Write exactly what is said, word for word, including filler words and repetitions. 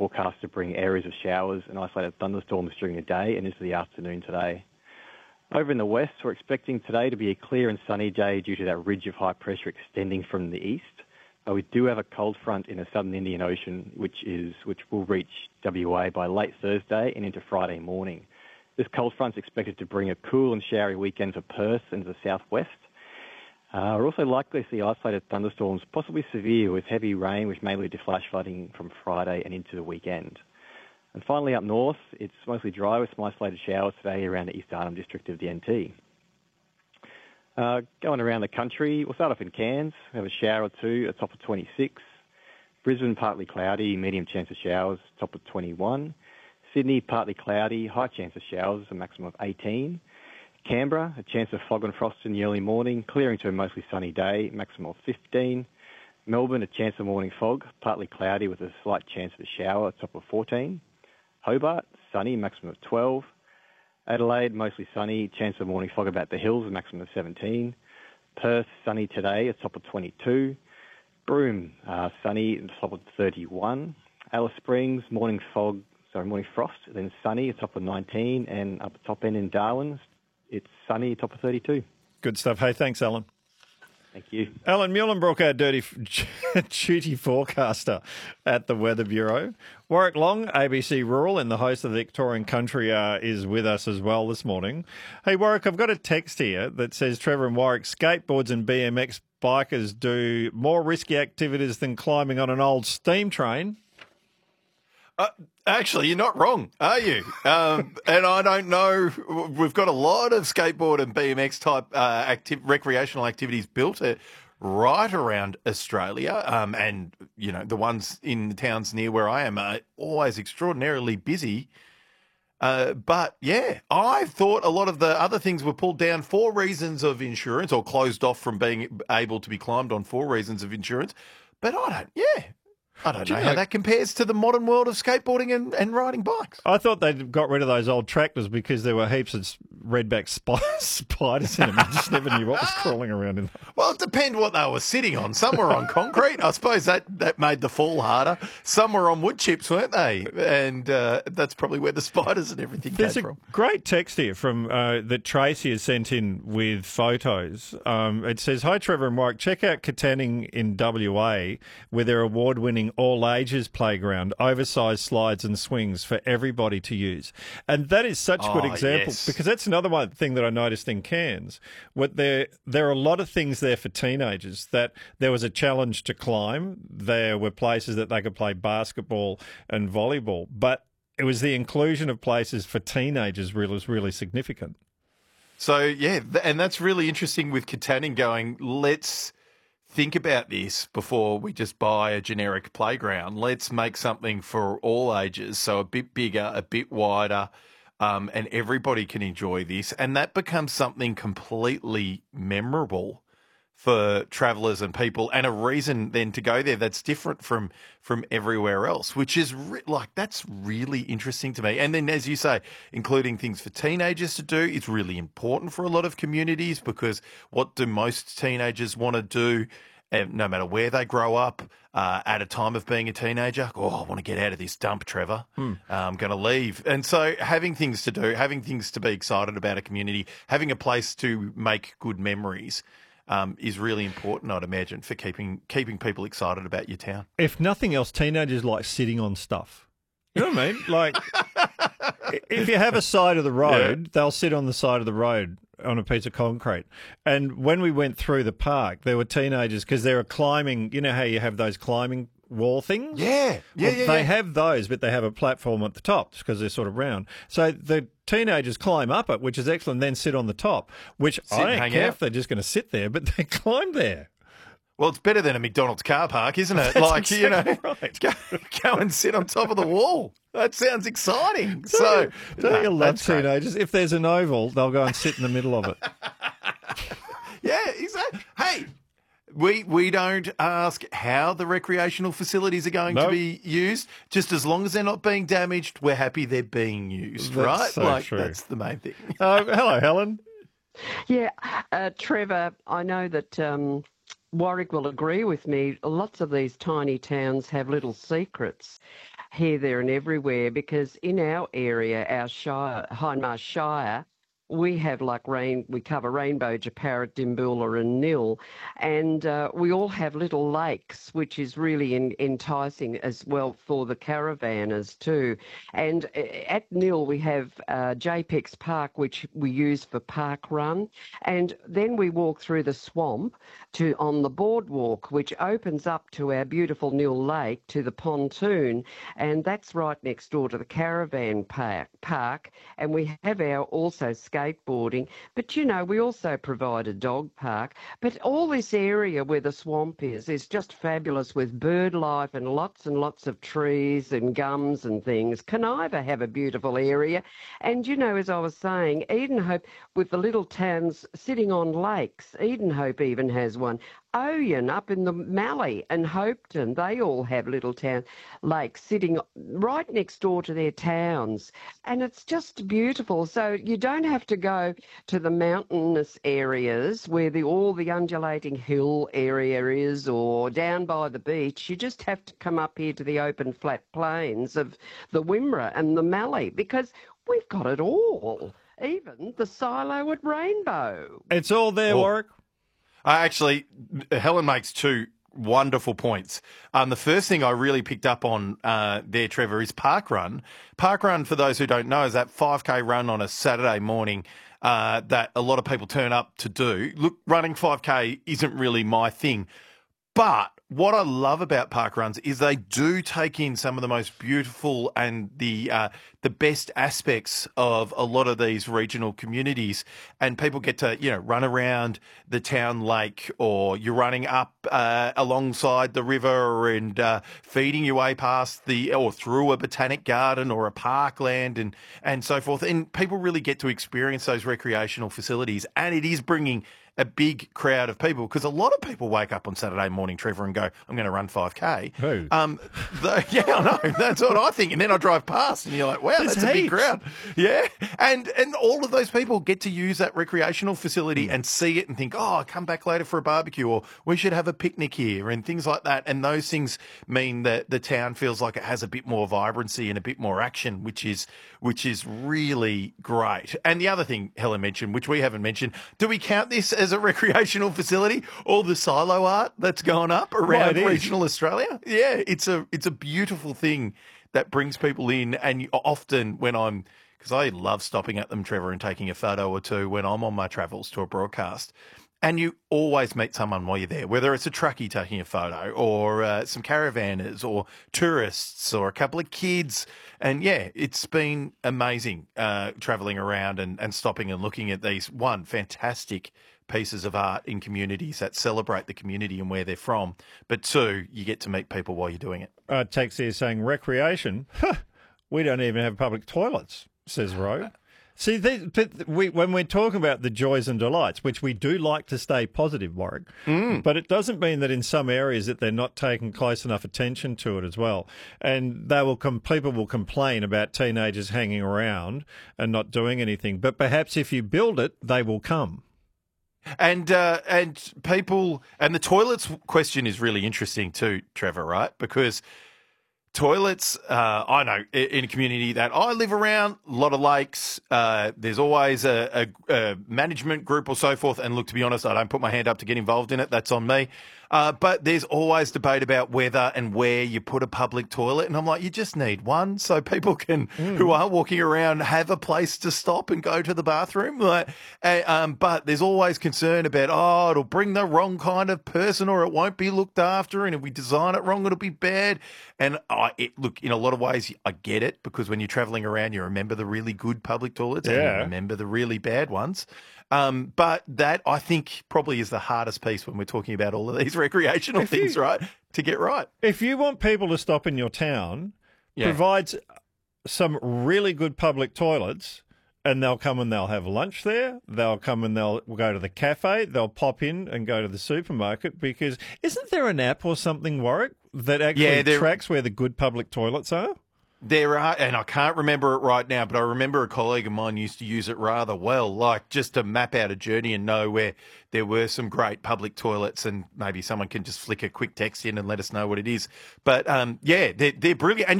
forecast to bring areas of showers and isolated thunderstorms during the day and into the afternoon today. Over in the west, we're expecting today to be a clear and sunny day due to that ridge of high pressure extending from the east. Uh, we do have a cold front in the southern Indian Ocean, which is which will reach W A by late Thursday and into Friday morning. This cold front is expected to bring a cool and showery weekend for Perth and the southwest. Uh, we're also likely to see isolated thunderstorms, possibly severe, with heavy rain, which may lead to flash flooding from Friday and into the weekend. And finally, up north, it's mostly dry with some isolated showers today around the East Arnhem district of the N T. Uh, going around the country, we'll start off in Cairns. We have a shower or two, a top of twenty-six. Brisbane, partly cloudy, medium chance of showers, top of twenty-one. Sydney, partly cloudy, high chance of showers, a maximum of eighteen. Canberra, a chance of fog and frost in the early morning, clearing to a mostly sunny day, maximum of fifteen. Melbourne, a chance of morning fog, partly cloudy with a slight chance of a shower, top of fourteen. Hobart, sunny, maximum of twelve. Adelaide, mostly sunny, chance of morning fog about the hills, a maximum of seventeen. Perth, sunny today, a top of twenty-two. Broome, uh, sunny, a top of thirty-one. Alice Springs, morning fog, sorry, morning frost, then sunny, a top of nineteen. And up the top end in Darwin, it's sunny, top of thirty-two. Good stuff. Hey, thanks, Alan. Thank you. Alan Muhlenbrook, our dirty, duty forecaster at the Weather Bureau. Warwick Long, A B C Rural, and the host of the Victorian Country, uh, is with us as well this morning. Hey, Warwick, I've got a text here that says, Trevor and Warwick, skateboards and B M X bikers do more risky activities than climbing on an old steam train. Uh, actually, you're not wrong, are you? Um, and I don't know. We've got a lot of skateboard and B M X type uh, active, recreational activities built uh, right around Australia. Um, and, you know, the ones in the towns near where I am are always extraordinarily busy. Uh, but, yeah, I thought a lot of the other things were pulled down for reasons of insurance or closed off from being able to be climbed on for reasons of insurance. But I don't, yeah. I don't Do know you how know- that compares to the modern world of skateboarding and, and riding bikes. I thought they'd got rid of those old tractors because there were heaps of redback sp- spiders in them. I just never knew what was crawling around in them. Well, it depends what they were sitting on. Some were on concrete. I suppose that, that made the fall harder. Some were on wood chips, weren't they? And uh, that's probably where the spiders and everything There's came a from. great text here from uh, that Tracy has sent in with photos. Um, it says, "Hi Trevor and Mike, check out Katanning in W A with their award-winning all ages playground, oversized slides and swings for everybody to use." And that is such a good Oh, example yes. because that's another one thing that I noticed in Cairns. What there there are a lot of things there for teenagers. That there was a challenge to climb. There were places that they could play basketball and volleyball, but it was the inclusion of places for teenagers really was really significant. So, yeah, th- and that's really interesting with Katanning going, let's think about this before we just buy a generic playground. Let's make something for all ages, so a bit bigger, a bit wider, um, and everybody can enjoy this. And that becomes something completely memorable for travellers and people, and a reason then to go there that's different from from everywhere else, which is re- like that's really interesting to me. And then, as you say, including things for teenagers to do is really important for a lot of communities because what do most teenagers want to do, uh, no matter where they grow up, uh, at a time of being a teenager? Oh, I want to get out of this dump, Trevor. Hmm. Uh, I'm going to leave. And so having things to do, having things to be excited about a community, having a place to make good memories, Um, is really important, I'd imagine, for keeping keeping people excited about your town. If nothing else, teenagers like sitting on stuff. You know what I mean? Like, if you have a side of the road, they'll sit on the side of the road on a piece of concrete. And when we went through the park, there were teenagers because they were climbing. You know how you have those climbing wall things? Yeah, yeah, Well, yeah. They yeah. have those, but they have a platform at the top because they're sort of round. So the teenagers climb up it, which is excellent, then sit on the top, which Sit I and don't hang care out. if they're just going to sit there, but they climb there. Well, it's better than a McDonald's car park, isn't it? That's like, you know, exactly right. go, go and sit on top of the wall. That sounds exciting. so, Don't, don't no, you love that's great. teenagers? If there's an oval, they'll go and sit in the middle of it. Yeah, exactly. Hey, we we don't ask how the recreational facilities are going No. to be used. Just as long as they're not being damaged, we're happy they're being used, That's right? so like true. that's the main thing. Uh, hello, Helen. Yeah, uh, Trevor, I know that um, Warwick will agree with me. Lots of these tiny towns have little secrets. here, there, and everywhere, because in our area, our shire, Hindmarsh Shire, we have like rain, we cover Rainbow, Japarrit, Dimboola and Nil, and uh, we all have little lakes, which is really in, enticing as well for the caravanners too. And uh, at Nil we have uh, J PEX Park, which we use for park run, and then we walk through the swamp to on the boardwalk, which opens up to our beautiful Nil Lake, to the pontoon, and that's right next door to the caravan park. park and we have our also skateboarding, but you know, we also provide a dog park. But all this area where the swamp is is just fabulous with bird life and lots and lots of trees and gums and things. Coniva have a beautiful area, and you know, as I was saying, Edenhope, with the little towns sitting on lakes, Edenhope even has one. Oyen up in the Mallee and Hopetoun, they all have little town lakes sitting right next door to their towns, and it's just beautiful. So you don't have to go to the mountainous areas where the all the undulating hill area is, or down by the beach. You just have to come up here to the open flat plains of the Wimmera and the Mallee, because we've got it all, even the silo at Rainbow. It's all there, Oh. Warwick. Uh, actually, Helen makes two wonderful points. Um, the first thing I really picked up on uh, there, Trevor, is Parkrun. Parkrun, for those who don't know, is that five K run on a Saturday morning uh, that a lot of people turn up to do. Look, running five K isn't really my thing, but what I love about park runs is they do take in some of the most beautiful and the uh, the best aspects of a lot of these regional communities, and people get to, you know, run around the town lake, or you're running up uh, alongside the river and uh, feeding your way past the or through a botanic garden or a parkland and and so forth. And people really get to experience those recreational facilities, and it is bringing a big crowd of people, because a lot of people wake up on Saturday morning, Trevor, and go, I'm going to run five K. Who? Um, the, yeah, I know. That's what I think. And then I drive past and you're like, wow, There's that's a big heaps. crowd. Yeah. And and all of those people get to use that recreational facility and see it and think, oh, I'll come back later for a barbecue, or we should have a picnic here, and things like that. And those things mean that the town feels like it has a bit more vibrancy and a bit more action, which is which is really great. And the other thing Helen mentioned, which we haven't mentioned, do we count this as a recreational facility? All the silo art that's gone up around Well, it is. regional Australia? Yeah, it's a it's a beautiful thing that brings people in. And you, often when I'm, because I love stopping at them, Trevor, and taking a photo or two when I'm on my travels to a broadcast. And you always meet someone while you're there, whether it's a truckie taking a photo, or uh, some caravanners, or tourists, or a couple of kids. And yeah, it's been amazing uh, travelling around and, and stopping and looking at these, one, fantastic pieces of art in communities that celebrate the community and where they're from. But two, you get to meet people while you're doing it. Uh, text here saying recreation. Huh, we don't even have public toilets, says Ro. See, they, but we, when we're talking about the joys and delights, which we do like to stay positive, Warwick, Mm. but it doesn't mean that in some areas that they're not taking close enough attention to it as well. And they will com- people will complain about teenagers hanging around and not doing anything. But perhaps if you build it, they will come. And uh, and people, and the toilets question is really interesting too, Trevor, right? Because toilets, uh, I know i- in a community that I live around, a lot of lakes, uh, there's always a, a, a management group or so forth. And look, to be honest, I don't put my hand up to get involved in it. That's on me. Uh, but there's always debate about whether and where you put a public toilet. And I'm like, you just need one so people can, who are walking around, have a place to stop and go to the bathroom. Like, uh, um, but there's always concern about, oh, it'll bring the wrong kind of person, or it won't be looked after. And if we design it wrong, it'll be bad. And I, it, look, in a lot of ways, I get it, because when you're traveling around, you remember the really good public toilets and Yeah. you remember the really bad ones. Um, but that, I think, probably is the hardest piece when we're talking about all of these recreational If you- things, right? To get right. If you want people to stop in your town, Yeah. provides some really good public toilets, and they'll come and they'll have lunch there. They'll come and they'll go to the cafe. They'll pop in and go to the supermarket, because isn't there an app or something, Warwick, that actually Yeah, there- tracks where the good public toilets are? There are, and I can't remember it right now, but I remember a colleague of mine used to use it rather well, like just to map out a journey and know where there were some great public toilets, and maybe someone can just flick a quick text in and let us know what it is. But um, yeah, they're, they're brilliant. And